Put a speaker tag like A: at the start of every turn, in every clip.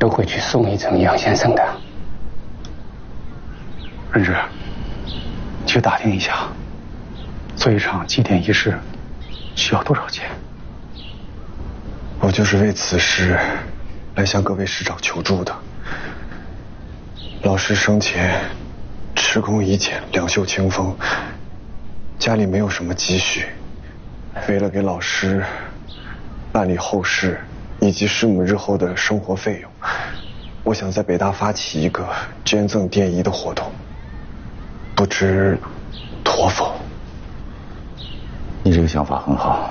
A: 都会去送一程杨先生的。
B: 润之，去打听一下，做一场祭奠仪式需要多少钱？
C: 我就是为此事来向各位师长求助的。老师生前吃空一钱，两袖清风，家里没有什么积蓄，为了给老师办理后事以及师母日后的生活费用，我想在北大发起一个捐赠奠仪的活动，不知妥否？
D: 你这个想法很好，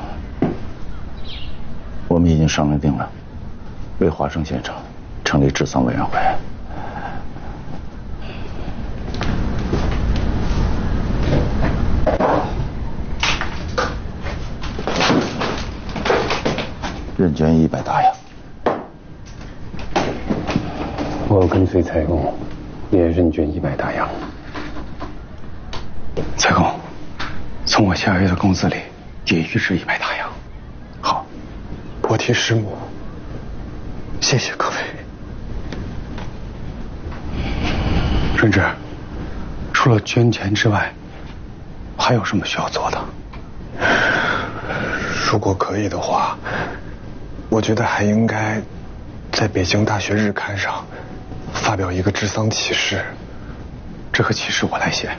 D: 我们已经商量定了，为华生先生成立治丧委员会。认捐100大洋。
A: 我跟随蔡公也认捐100大洋。
B: 蔡公，从我下月的工资里也预支100大洋。好，
C: 我替师母，谢谢各位。
B: 润之，除了捐钱之外，还有什么需要做的？
C: 如果可以的话，我觉得还应该在北京大学日刊上发表一个治丧启事。
B: 这个启事我来写。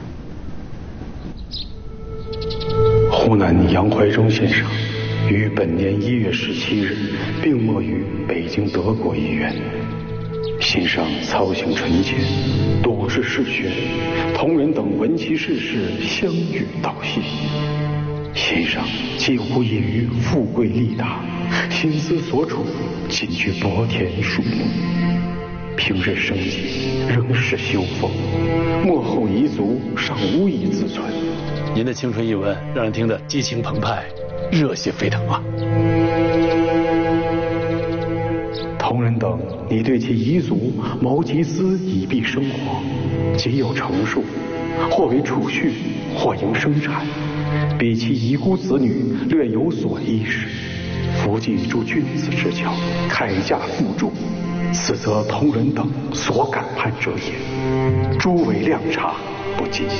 B: 湖南杨怀忠先生于本年1月17日病没于北京德国医院，心上操行纯洁，笃志嗜学，同仁等闻其逝世，相与道谢。心上几乎业于富贵利大，心思所处尽居薄田树木，平日生计仍是修风，末后遗族尚无以自存。
E: 您的青春一文让人听得激情澎湃，热血沸腾啊！
B: 同仁等拟对其遗族谋集资以庇生活，皆有成数，或为储蓄，或营生产，比其遗孤子女略有所依时，福济诸君子之交，铠甲互助，此则同仁等所感盼者也。诸位谅察，不尽。